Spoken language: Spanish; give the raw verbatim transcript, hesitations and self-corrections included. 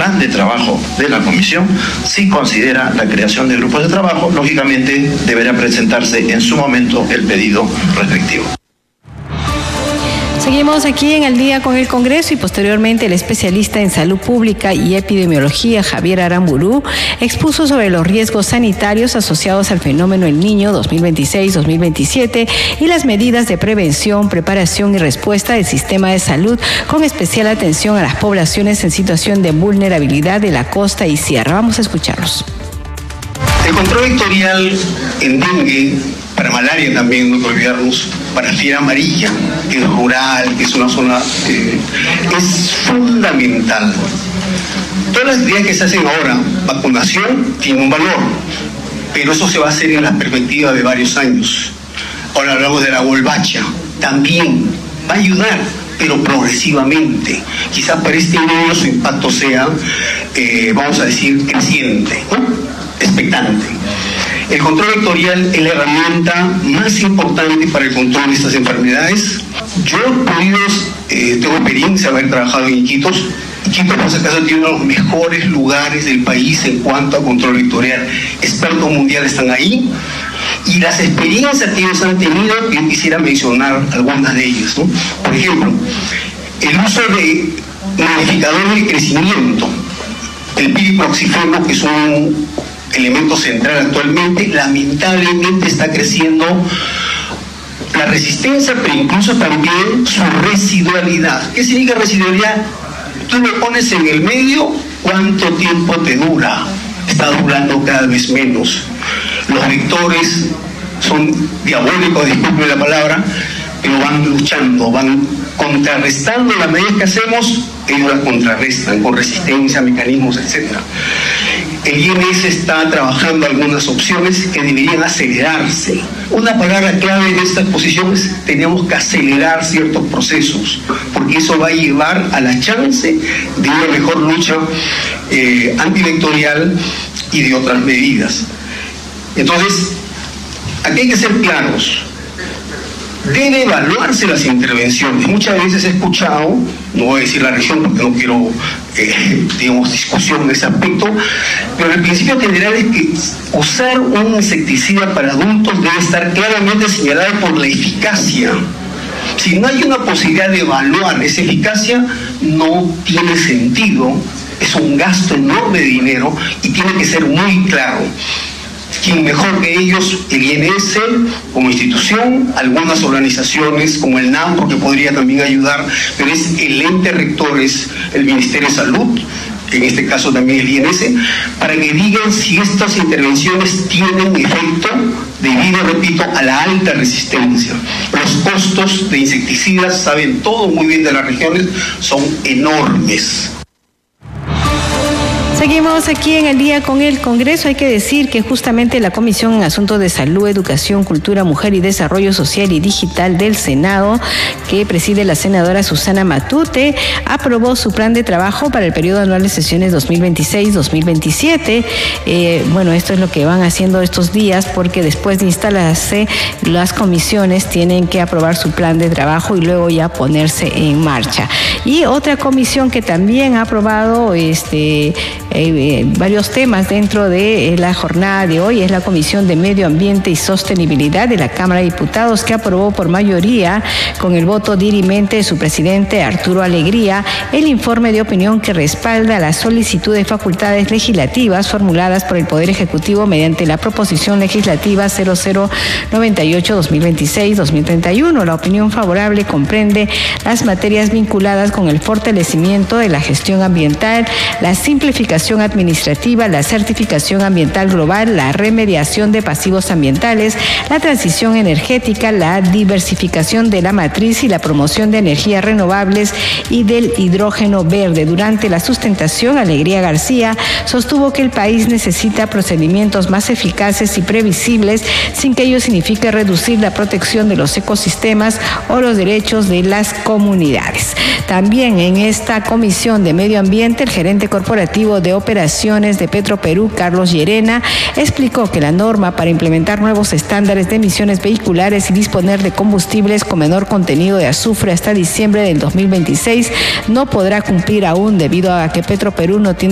plan de trabajo de la comisión, si considera la creación de grupos de trabajo, lógicamente deberá presentarse en su momento el pedido respectivo. Seguimos aquí en Al Día con el Congreso y posteriormente el especialista en salud pública y epidemiología Javier Aramburu expuso sobre los riesgos sanitarios asociados al fenómeno El Niño dos mil veintiséis dos mil veintisiete y las medidas de prevención, preparación y respuesta del sistema de salud con especial atención a las poblaciones en situación de vulnerabilidad de la costa y sierra. Vamos a escucharlos. El control vectorial en dengue, para malaria también, no hay que olvidarnos, para fiebre amarilla, que es rural, que es una zona, eh, es fundamental. Todas las actividades que se hacen ahora, vacunación, tiene un valor, pero eso se va a hacer en la perspectiva de varios años. Ahora hablamos de la volvacha, también va a ayudar, pero progresivamente. Quizás para este año su impacto sea, eh, vamos a decir, creciente, ¿no? Expectante. El control vectorial es la herramienta más importante para el control de estas enfermedades. Yo he podido, eh, tengo experiencia de haber trabajado en Iquitos. Iquitos, por si acaso, tiene uno de los mejores lugares del país en cuanto a control vectorial. Expertos mundiales están ahí. Y las experiencias que ellos han tenido, yo quisiera mencionar algunas de ellas, ¿no? Por ejemplo, el uso de modificadores de crecimiento. El piriproxifeno, que es un elemento central actualmente, lamentablemente está creciendo la resistencia, pero incluso también su residualidad. ¿Qué significa residualidad? Tú lo pones en el medio, ¿cuánto tiempo te dura? Está durando cada vez menos. Los vectores son diabólicos, disculpen la palabra, pero van luchando, van contrarrestando las medidas que hacemos, ellos las contrarrestan con resistencia, mecanismos, etcétera. El I N S está trabajando algunas opciones que deberían acelerarse. Una palabra clave de esta exposición es: tenemos que acelerar ciertos procesos, porque eso va a llevar a la chance de una mejor lucha eh, antivectorial y de otras medidas. Entonces, aquí hay que ser claros. Debe evaluarse las intervenciones. Muchas veces he escuchado, no voy a decir la región porque no quiero, eh, digamos, discusión en ese aspecto, pero el principio general es que usar un insecticida para adultos debe estar claramente señalado por la eficacia. Si no hay una posibilidad de evaluar esa eficacia, no tiene sentido, es un gasto enorme de dinero y tiene que ser muy claro. ¿Quién mejor que ellos? El I N S como institución, algunas organizaciones como el N A M, porque podría también ayudar, pero es el ente rector, es el Ministerio de Salud, en este caso también el I N S, para que digan si estas intervenciones tienen efecto debido, repito, a la alta resistencia. Los costos de insecticidas, saben todo muy bien de las regiones, son enormes. Seguimos aquí en El Día con el Congreso. Hay que decir que justamente la Comisión en Asuntos de Salud, Educación, Cultura, Mujer y Desarrollo Social y Digital del Senado, que preside la senadora Susana Matute, aprobó su plan de trabajo para el periodo anual de sesiones dos mil veintiséis dos mil veintisiete. Eh, bueno, esto es lo que van haciendo estos días, porque después de instalarse, las comisiones tienen que aprobar su plan de trabajo y luego ya ponerse en marcha. Y otra comisión que también ha aprobado este Eh, varios temas dentro de eh, la jornada de hoy es la Comisión de Medio Ambiente y Sostenibilidad de la Cámara de Diputados, que aprobó por mayoría, con el voto dirimente de su presidente Arturo Alegría, el informe de opinión que respalda la solicitud de facultades legislativas formuladas por el Poder Ejecutivo mediante la proposición legislativa cero cero noventa y ocho dos mil veintiséis dos mil treinta y uno. La opinión favorable comprende las materias vinculadas con el fortalecimiento de la gestión ambiental, la simplificación administrativa, la certificación ambiental global, la remediación de pasivos ambientales, la transición energética, la diversificación de la matriz y la promoción de energías renovables y del hidrógeno verde. Durante la sustentación, Alegría García sostuvo que el país necesita procedimientos más eficaces y previsibles, sin que ello signifique reducir la protección de los ecosistemas o los derechos de las comunidades. También en esta Comisión de Medio Ambiente, el gerente corporativo de operaciones de Petroperú, Carlos Llerena, explicó que la norma para implementar nuevos estándares de emisiones vehiculares y disponer de combustibles con menor contenido de azufre hasta diciembre del dos mil veintiséis no podrá cumplir aún, debido a que Petroperú no tiene